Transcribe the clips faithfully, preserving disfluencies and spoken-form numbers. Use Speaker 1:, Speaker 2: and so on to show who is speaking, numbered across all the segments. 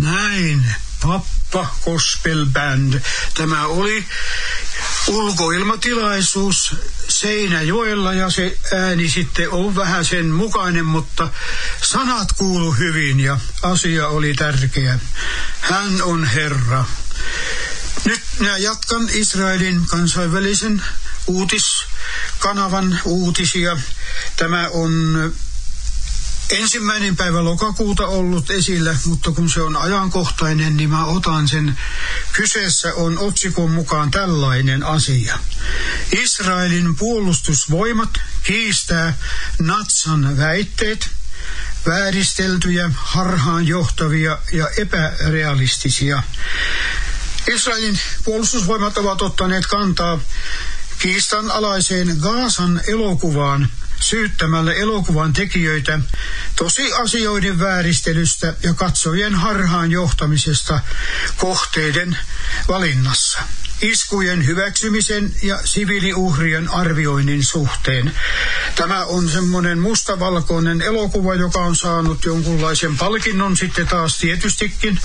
Speaker 1: näin. Pappa Gospel Band. Tämä oli ulkoilmatilaisuus Seinäjoella ja se ääni sitten on vähän sen mukainen, mutta sanat kuulu hyvin ja asia oli tärkeä. Hän on Herra. Nyt minä jatkan Israelin kansainvälisen uutiskanavan uutisia. Tämä on ensimmäinen päivä lokakuuta ollut esillä, mutta kun se on ajankohtainen, niin mä otan sen. Kyseessä on otsikon mukaan tällainen asia. Israelin puolustusvoimat kiistää Natsan väitteet, vääristeltyjä, harhaanjohtavia ja epärealistisia. Israelin puolustusvoimat ovat ottaneet kantaa kiistanalaiseen Gazan elokuvaan syyttämällä elokuvan tekijöitä tosiasioiden vääristelystä ja katsojien harhaan johtamisesta kohteiden valinnassa, iskujen hyväksymisen ja siviiliuhrien arvioinnin suhteen. Tämä on semmoinen mustavalkoinen elokuva, joka on saanut jonkunlaisen palkinnon sitten taas tietystikin,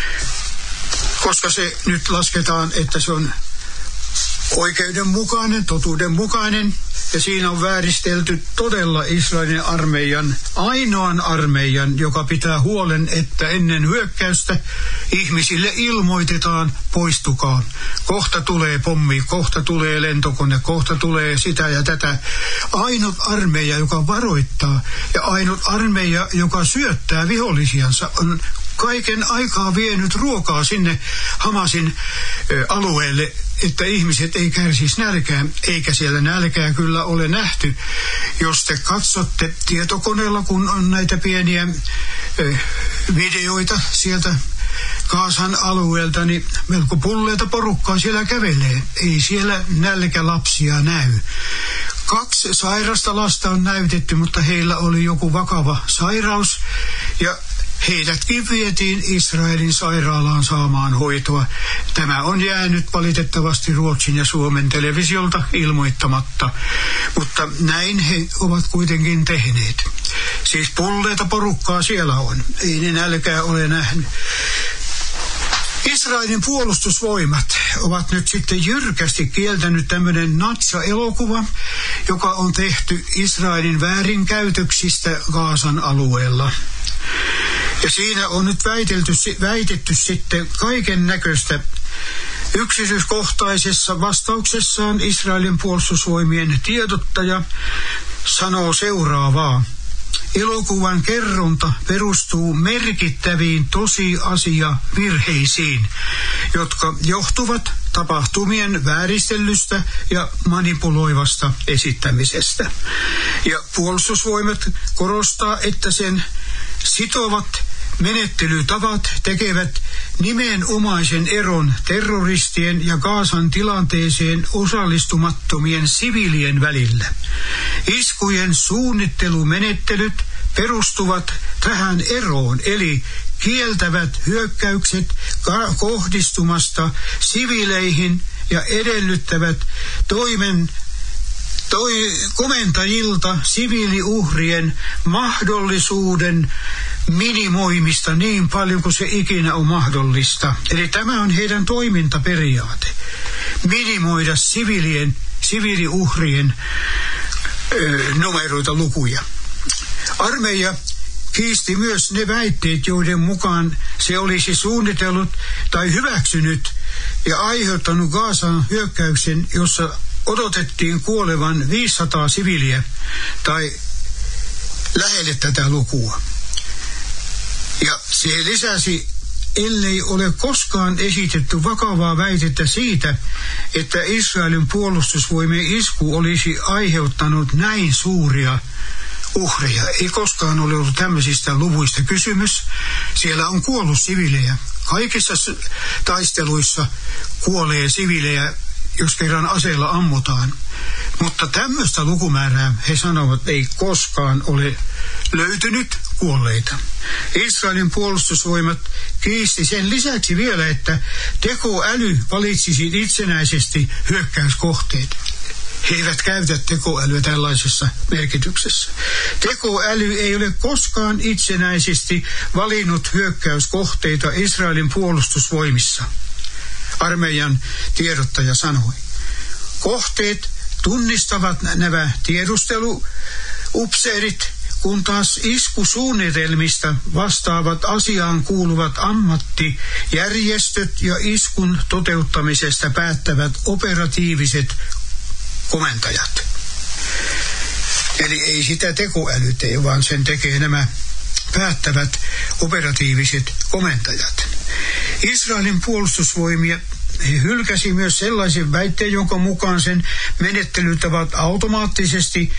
Speaker 1: koska se nyt lasketaan, että se on oikeudenmukainen, totuudenmukainen, ja siinä on vääristelty todella Israelin armeijan, ainoan armeijan, joka pitää huolen, että ennen hyökkäystä ihmisille ilmoitetaan, poistukaa. Kohta tulee pommi, kohta tulee lentokone, kohta tulee sitä ja tätä. Ainut armeija, joka varoittaa, ja ainut armeija, joka syöttää vihollisiansa, on kaiken aikaa vienyt ruokaa sinne Hamasin ö, alueelle, että ihmiset ei kärsisi nälkää, eikä siellä nälkää kyllä ole nähty. Jos te katsotte tietokoneella, kun on näitä pieniä ö, videoita sieltä Gazan alueelta, niin melko pulleita porukkaa siellä kävelee. Ei siellä nälkälapsia näy. Kaksi sairasta lasta on näytetty, mutta heillä oli joku vakava sairaus ja heidätkin vietiin Israelin sairaalaan saamaan hoitoa. Tämä on jäänyt valitettavasti Ruotsin ja Suomen televisiolta ilmoittamatta, mutta näin he ovat kuitenkin tehneet. Siis pulleita porukkaa siellä on, ei ne nälkää ole nähnyt. Israelin puolustusvoimat ovat nyt sitten jyrkästi kieltänyt tämmöinen Natsa-elokuva, joka on tehty Israelin väärinkäytöksistä Gazan alueella. Ja siinä on nyt väitelty, väitetty sitten kaiken näköistä. Yksityiskohtaisessa vastauksessaan Israelin puolustusvoimien tiedottaja sanoo seuraavaa. Elokuvan kerronta perustuu merkittäviin tosiasiavirheisiin, jotka johtuvat tapahtumien vääristellystä ja manipuloivasta esittämisestä. Ja puolustusvoimat korostaa, että sen sitovat menettelytavat tekevät nimenomaisen eron terroristien ja Gazan tilanteeseen osallistumattomien siviilien välillä. Iskujen suunnittelumenettelyt perustuvat tähän eroon, eli kieltävät hyökkäykset kohdistumasta siviileihin ja edellyttävät toimen toi komentajilta siviiliuhrien mahdollisuuden minimoimista niin paljon kuin se ikinä on mahdollista. Eli tämä on heidän toimintaperiaate. Minimoida siviilien, siviiliuhrien ö, numeroita, lukuja. Armeija kiisti myös ne väitteet, joiden mukaan se olisi suunnitellut tai hyväksynyt ja aiheuttanut Gazan hyökkäyksen, jossa odotettiin kuolevan viisisataa siviiliä tai lähelle tätä lukua. Ja se lisäsi, ellei ole koskaan esitetty vakavaa väitettä siitä, että Israelin puolustusvoimien isku olisi aiheuttanut näin suuria uhreja. Ei koskaan ole ollut tämmöisistä luvuista kysymys. Siellä on kuollut siviilejä. Kaikissa taisteluissa kuolee siviilejä, jos kerran aseella ammutaan. Mutta tämmöistä lukumäärää he sanovat, ei koskaan ole löytynyt kuolleita. Israelin puolustusvoimat kiisti sen lisäksi vielä, että tekoäly valitsisi itsenäisesti hyökkäyskohteet. He eivät käytä tekoälyä tällaisessa merkityksessä. Tekoäly ei ole koskaan itsenäisesti valinnut hyökkäyskohteita Israelin puolustusvoimissa, armeijan tiedottaja sanoi. Kohteet tunnistavat nämä tiedusteluupseerit, kun taas iskusuunnitelmista vastaavat asiaan kuuluvat ammattijärjestöt ja iskun toteuttamisesta päättävät operatiiviset komentajat. Eli ei sitä tekoäly tee, vaan sen tekee nämä päättävät operatiiviset komentajat. Israelin puolustusvoimia hylkäsi myös sellaisen väitteen, jonka mukaan sen menettelytavat automaattisesti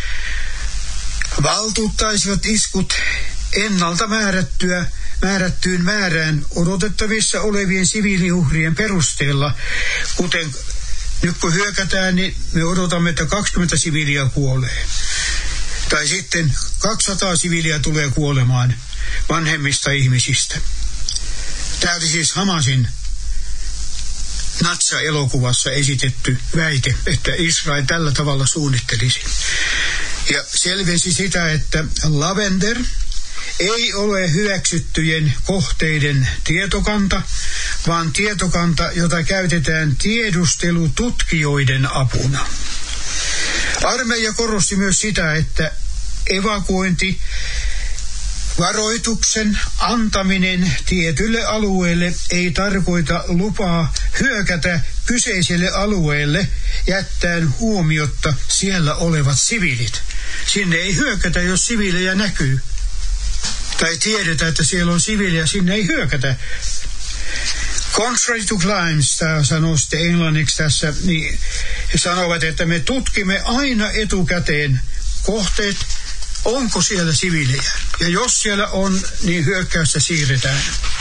Speaker 1: valtuuttaisivat iskut ennalta määrättyä, määrättyyn määrään odotettavissa olevien siviiliuhrien perusteella. Kuten nyt kun hyökätään, niin me odotamme, että kaksikymmentä siviiliä kuolee. Tai sitten kaksisataa siviiliä tulee kuolemaan vanhemmista ihmisistä. Tämä oli siis Hamasin Natsa-elokuvassa esitetty väite, että Israel tällä tavalla suunnittelisi. Ja selvensi sitä, että Lavender ei ole hyväksyttyjen kohteiden tietokanta, vaan tietokanta, jota käytetään tiedustelututkijoiden apuna. Armeija korosti myös sitä, että evakuointi varoituksen antaminen tietylle alueelle ei tarkoita lupaa hyökätä kyseiselle alueelle jättäen huomiotta siellä olevat siviilit. Sinne ei hyökätä, jos siviilejä näkyy. Tai tiedetään, että siellä on siviilejä, sinne ei hyökätä. Contrary to claims, tämä sanoo sitten englanniksi tässä, niin he sanovat, että me tutkimme aina etukäteen kohteet, onko siellä siviilejä. Ja jos siellä on, niin hyökkäystä siirretään.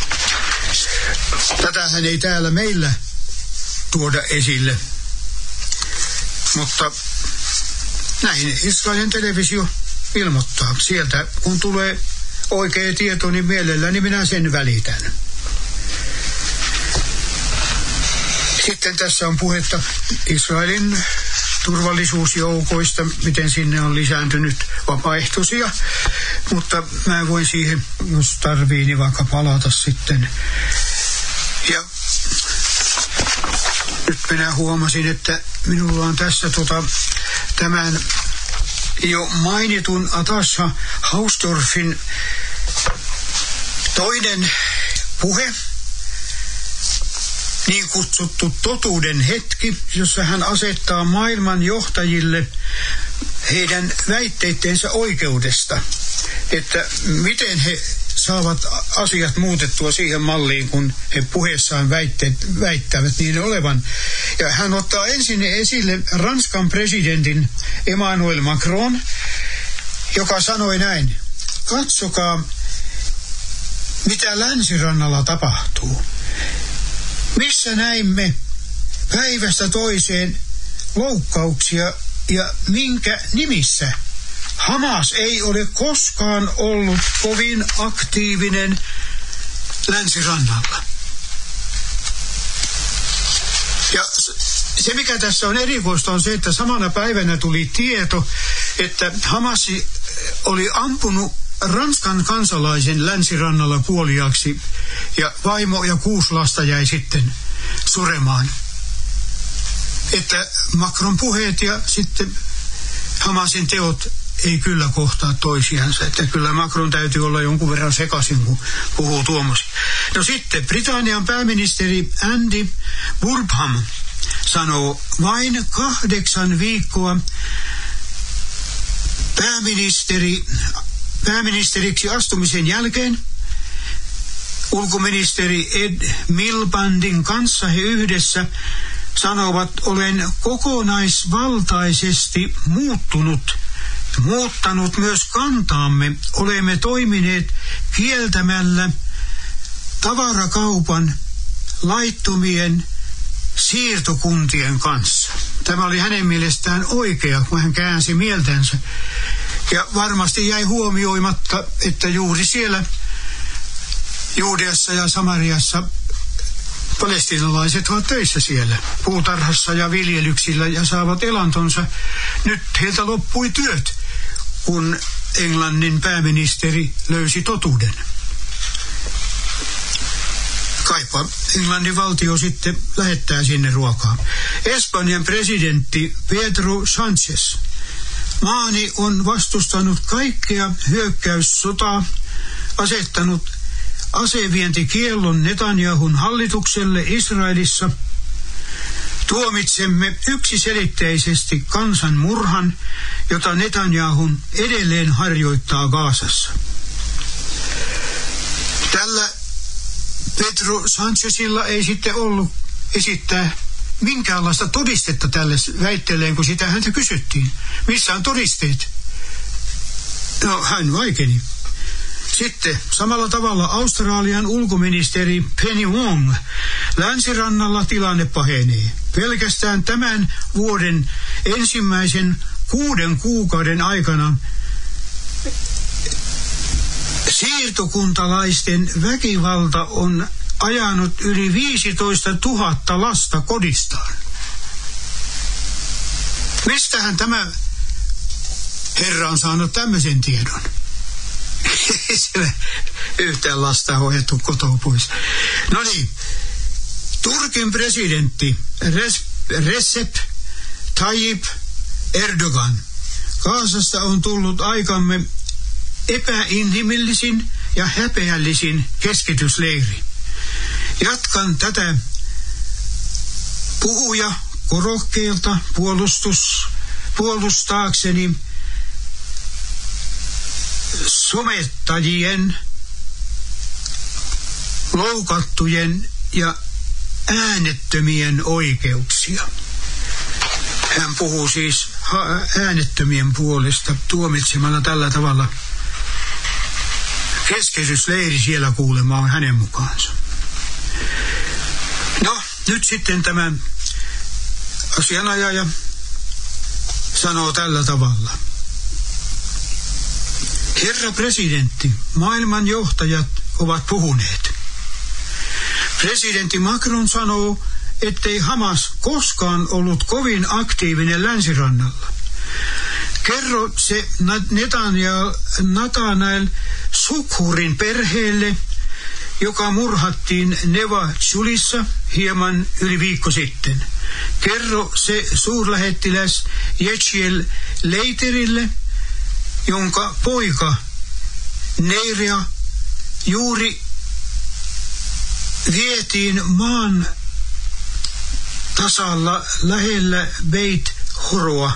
Speaker 1: Tätähän ei täällä meillä tuoda esille. Mutta näin Israelin televisio ilmoittaa. Sieltä kun tulee oikea tieto, niin mielelläni minä sen välitän. Sitten tässä on puhetta Israelin turvallisuusjoukoista, miten sinne on lisääntynyt vapaaehtoisia, mutta mä voin siihen, jos tarvii, niin vaikka palata sitten. Ja nyt minä huomasin, että minulla on tässä tota, tämän jo mainitun Atasha Hausdorffin toinen puhe, niin kutsuttu totuuden hetki, jossa hän asettaa maailman johtajille heidän väitteittensä oikeudesta, että miten he saavat asiat muutettua siihen malliin, kun he puheessaan väitteet, väittävät niin olevan. Ja hän ottaa ensin esille Ranskan presidentin Emmanuel Macron, joka sanoi näin: katsokaa, mitä länsirannalla tapahtuu. Missä näimme päivästä toiseen loukkauksia ja minkä nimissä? Hamas ei ole koskaan ollut kovin aktiivinen länsirannalla. Ja se, mikä tässä on erikoista, on se, että samana päivänä tuli tieto, että Hamas oli ampunut Ranskan kansalaisen länsirannalla kuoliaaksi ja vaimo ja kuusi lasta jäi sitten suremaan. Että Macron puheet ja sitten Hamasin teot ei kyllä kohtaa toisiansa. Että kyllä Macron täytyy olla jonkun verran sekaisin, kun puhuu tuommoisia. No sitten Britannian pääministeri Andy Burnham sanoo, vain kahdeksan viikkoa pääministeri Pääministeriksi astumisen jälkeen ulkoministeri Ed Milibandin kanssa he yhdessä sanovat, olen kokonaisvaltaisesti muuttunut, muuttanut myös kantaamme. Olemme toimineet kieltämällä tavarakaupan laittomien siirtokuntien kanssa. Tämä oli hänen mielestään oikea, kun hän käänsi mieltänsä. Ja varmasti jäi huomioimatta, että juuri siellä Juudeassa ja Samariassa Palestiinalaiset ovat töissä siellä puutarhassa ja viljelyksillä ja saavat elantonsa. Nyt heiltä loppui työt, kun Englannin pääministeri löysi totuuden. Kaipa Englannin valtio sitten lähettää sinne ruokaa. Espanjan presidentti Pedro Sánchez. Maani on vastustanut kaikkea hyökkäyssotaa, asettanut asevientikiellon Netanyahun hallitukselle Israelissa. Tuomitsemme yksiselitteisesti kansanmurhan, jota Netanyahun edelleen harjoittaa Gazassa. Tällä Pedro Sánchezilla ei sitten ollut esittää minkäänlaista todistetta tälle väitteelleen, kun sitä häntä kysyttiin. Missä on todisteet? No, hän vaikeni. Sitten samalla tavalla Australian ulkoministeri Penny Wong. Länsirannalla tilanne pahenee. Pelkästään tämän vuoden ensimmäisen kuuden kuukauden aikana siirtokuntalaisten väkivalta on ajanut yli viisitoista tuhatta lasta kodistaan. Mistähän tämä herra on saanut tämmöisen tiedon? Ei siellä yhtään lasta hoidettu kotoa pois. No niin, Turkin presidentti Recep Tayyip Erdogan. Gazasta on tullut aikamme epäinhimillisin ja häpeällisin keskitysleiri. Jatkan tätä puhuja korokkeelta puolustus, puolustaakseni somettajien, loukattujen ja äänettömien oikeuksia. Hän puhuu siis äänettömien puolesta tuomitsemalla tällä tavalla. Keskitysleiri siellä kuulemma on hänen mukaansa. No, nyt sitten tämä asianajaja sanoo tällä tavalla. Herra presidentti, maailman johtajat ovat puhuneet. Presidentti Macron sanoo, ettei Hamas koskaan ollut kovin aktiivinen länsirannalla. Kerro se Nathanael Sukhurin perheelle, joka murhattiin Neva Shulissa hieman yli viikko sitten. Kerro se suurlähettiläs Yechiel Leiterille, jonka poika Neiria juuri vietiin maan tasalla lähellä Beit Horoa.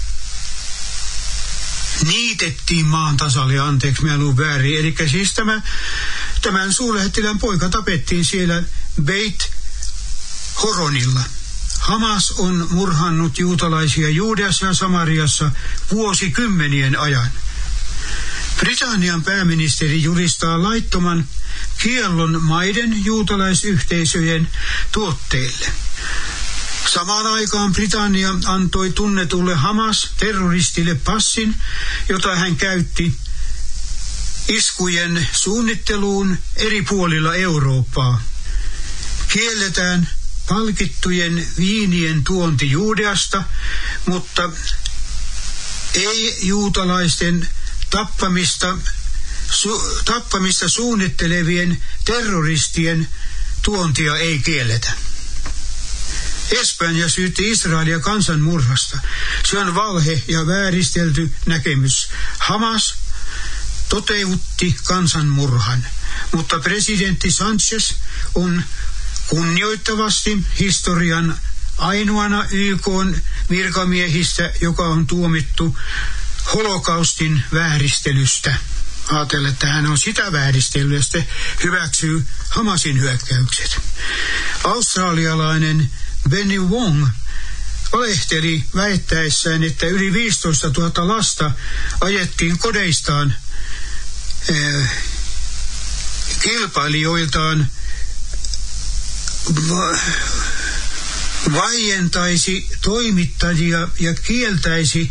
Speaker 1: Niitettiin maan tasalle, anteeksi, mä luun väärin. Eli siis tämä, tämän suurlähettilään poika tapettiin siellä Beit Horonilla. Hamas on murhannut juutalaisia Juudeassa ja Samariassa vuosikymmenien ajan. Britannian pääministeri julistaa laittoman kiellon maiden juutalaisyhteisöjen tuotteille. Samaan aikaan Britannia antoi tunnetulle Hamas-terroristille passin, jota hän käytti iskujen suunnitteluun eri puolilla Eurooppaa. Kielletään palkittujen viinien tuonti Juudeasta, mutta ei juutalaisten tappamista, su, tappamista suunnittelevien terroristien tuontia ei kielletä. Espanja syytti Israelia kansanmurhasta. Se on valhe ja vääristelty näkemys. Hamas toteutti kansanmurhan, mutta presidentti Sánchez on kunnioittavasti historian ainoana Y K:n virkamiehistä, joka on tuomittu holokaustin vääristelystä. Ajatellen, että hän on sitä vääristellyt ja sitten hyväksyy Hamasin hyökkäykset. Australialainen Penny Wong valehteli väittäessään, että yli viisitoista tuhatta lasta ajettiin kodeistaan äh, kilpailijoiltaan va- vaientaisi toimittajia ja kieltäisi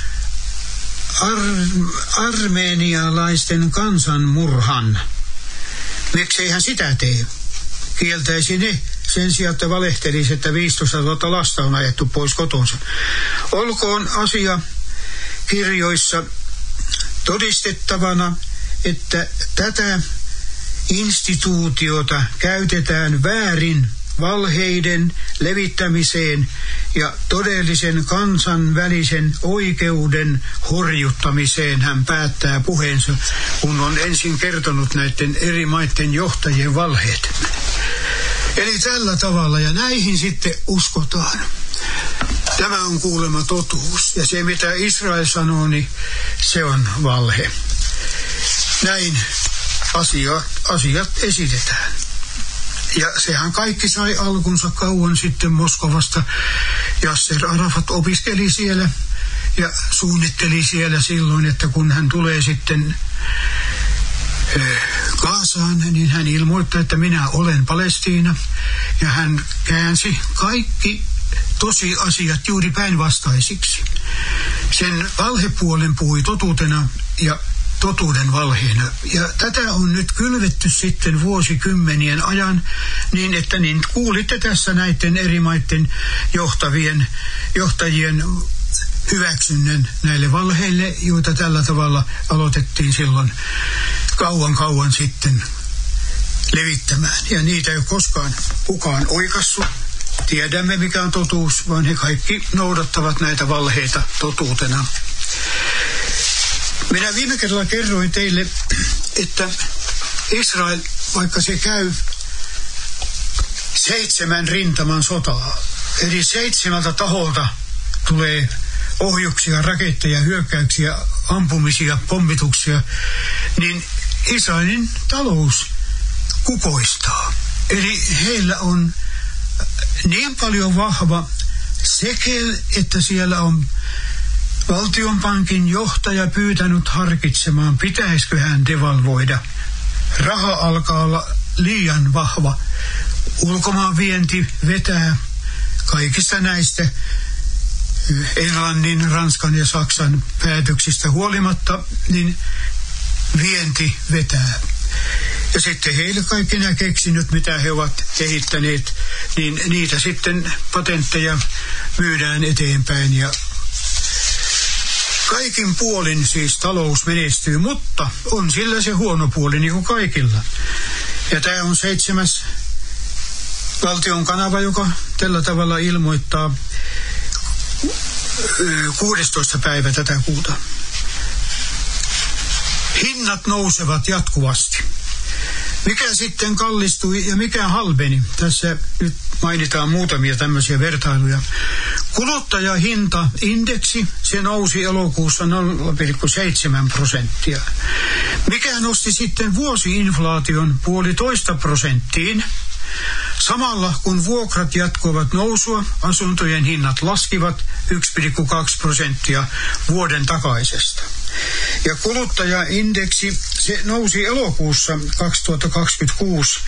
Speaker 1: ar- armeenialaisten kansanmurhan. Miksei hän sitä tee? Kieltäisi ne sen sijaan, että valehtelisi, että viisitoista tuhatta lasta on ajettu pois kotonsa. Olkoon asia kirjoissa todistettavana, että tätä instituutiota käytetään väärin valheiden levittämiseen ja todellisen kansainvälisen oikeuden horjuttamiseen, hän päättää puheensa, kun on ensin kertonut näiden eri maiden johtajien valheet. Eli tällä tavalla, ja näihin sitten uskotaan. Tämä on kuulemma totuus, ja se mitä Israel sanoo, niin se on valhe. Näin asia, asiat esitetään. Ja sehän kaikki sai alkunsa kauan sitten Moskovasta. Yasser Arafat opiskeli siellä ja suunnitteli siellä silloin, että kun hän tulee sitten Gazaan, niin hän ilmoittaa, että minä olen Palestiina. Ja hän käänsi kaikki tosiasiat juuri päinvastaisiksi. Sen valhepuolen puhui totuutena ja totuuden valheena. Ja tätä on nyt kylvetty sitten vuosikymmenien ajan niin, että niin kuulitte tässä näiden eri maiden johtavien, johtajien hyväksynnän näille valheille, joita tällä tavalla aloitettiin silloin kauan kauan sitten levittämään. Ja niitä ei ole koskaan kukaan oikassut. Tiedämme mikä on totuus, vaan he kaikki noudattavat näitä valheita totuutena. Minä viime kerralla kerroin teille, että Israel, vaikka se käy seitsemän rintaman sotaa, eli seitsemältä taholta tulee ohjuksia, raketteja, hyökkäyksiä, ampumisia, pommituksia, niin Israelin talous kukoistaa. Eli heillä on niin paljon vahva sekel, että siellä on Valtionpankin johtaja pyytänyt harkitsemaan, pitäisikö hän devalvoida. Raha alkaa olla liian vahva. Ulkomaan vienti vetää kaikista näistä Englannin, Ranskan ja Saksan päätöksistä huolimatta, niin vienti vetää. Ja sitten heille kaikki nämä keksinyt, mitä he ovat kehittäneet, niin niitä sitten patentteja myydään eteenpäin ja kaikin puolin siis talous menestyy, mutta on sillä se huono puoli niin kuin kaikilla. Ja tämä on seitsemäs valtion kanava, joka tällä tavalla ilmoittaa kuudestoista päivä tätä kuuta. Hinnat nousevat jatkuvasti. Mikä sitten kallistui ja mikä halveni? Tässä nyt mainitaan muutamia tämmöisiä vertailuja. Kuluttajahintaindeksi, se nousi elokuussa nolla pilkku seitsemän prosenttia. Mikä nosti sitten vuosi-inflaation puolitoista prosenttiin? Samalla kun vuokrat jatkuivat nousua, asuntojen hinnat laskivat yksi pilkku kaksi prosenttia vuoden takaisesta. Ja kuluttajaindeksi, se nousi elokuussa kaksituhattakaksikymmentäkuusi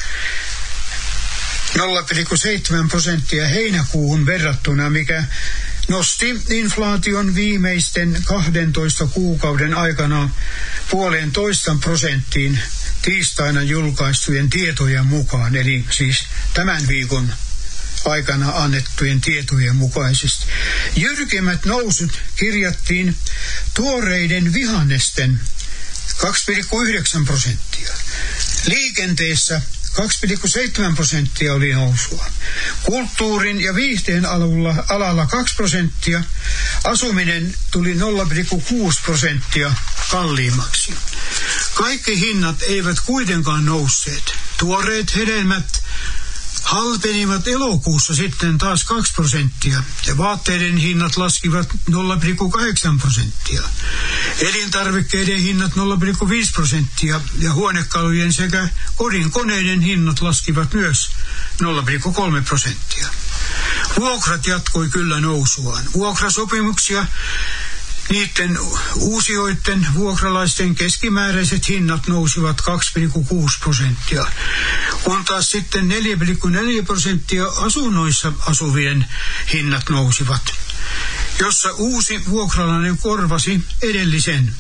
Speaker 1: nolla pilkku seitsemän prosenttia heinäkuuhun verrattuna, mikä nosti inflaation viimeisten kahdentoista kuukauden aikana puolentoista prosenttiin tiistaina julkaistujen tietojen mukaan, eli siis tämän viikon aikana annettujen tietojen mukaisesti. Jyrkemmät nousut kirjattiin tuoreiden vihannesten kaksi pilkku yhdeksän prosenttia. Liikenteessä kaksi pilkku seitsemän prosenttia oli nousua. Kulttuurin ja viihteen alalla, alalla kaksi prosenttia. Asuminen tuli nolla pilkku kuusi prosenttia kalliimmaksi. Kaikki hinnat eivät kuitenkaan nousseet. Tuoreet hedelmät halpenivat elokuussa sitten taas kaksi prosenttia ja vaatteiden hinnat laskivat nolla pilkku kahdeksan prosenttia. Elintarvikkeiden hinnat nolla pilkku viisi prosenttia ja huonekalujen sekä kodin koneiden hinnat laskivat myös nolla pilkku kolme prosenttia. Vuokrat jatkoi kyllä nousuaan. Vuokrasopimuksia, niiden uusioiden vuokralaisten keskimääräiset hinnat nousivat kaksi pilkku kuusi prosenttia, kun taas sitten neljä pilkku neljä prosenttia asunnoissa asuvien hinnat nousivat, jossa uusi vuokralainen korvasi edellisen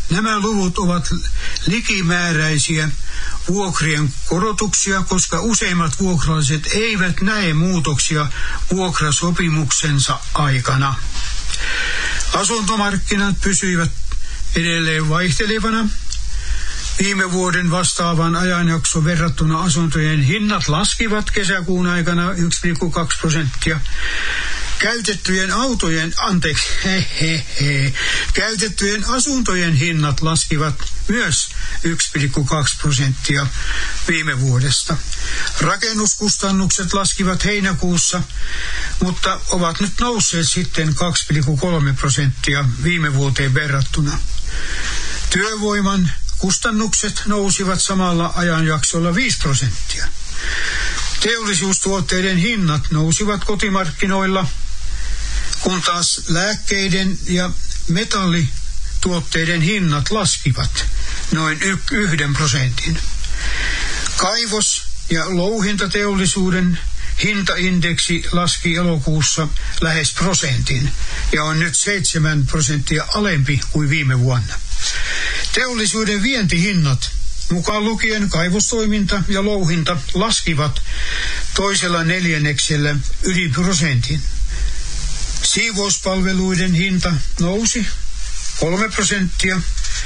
Speaker 1: Nämä luvut ovat likimääräisiä vuokrien korotuksia, koska useimmat vuokralaiset eivät näe muutoksia vuokrasopimuksensa aikana. Asuntomarkkinat pysyivät edelleen vaihtelevana. Viime vuoden vastaavaan ajanjakson verrattuna asuntojen hinnat laskivat kesäkuun aikana yksi pilkku kaksi prosenttia. Käytettyjen autojen, anteeksi, he, he, he, käytettyjen asuntojen hinnat laskivat myös yksi pilkku kaksi prosenttia viime vuodesta. Rakennuskustannukset laskivat heinäkuussa, mutta ovat nyt nousseet sitten kaksi pilkku kolme prosenttia viime vuoteen verrattuna. Työvoiman kustannukset nousivat samalla ajanjaksolla viisi prosenttia. Teollisuustuotteiden hinnat nousivat kotimarkkinoilla, kun taas lääkkeiden ja metallituotteiden hinnat laskivat noin y- yhden prosentin. Kaivos- ja louhintateollisuuden hintaindeksi laski elokuussa lähes prosentin ja on nyt seitsemän prosenttia alempi kuin viime vuonna. Teollisuuden vientihinnat, mukaan lukien kaivostoiminta ja louhinta, laskivat toisella neljänneksellä yli prosentin. Siivouspalveluiden hinta nousi kolme prosenttia.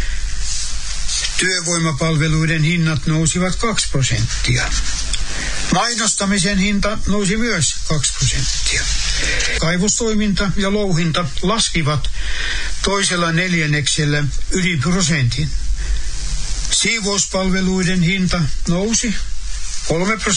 Speaker 1: Työvoimapalveluiden hinnat nousivat kaksi prosenttia. Mainostamisen hinta nousi myös kaksi prosenttia. Kaivostoiminta ja louhinta laskivat toisella neljänneksellä yli prosentin. Siivouspalveluiden hinta nousi kolme prosenttia.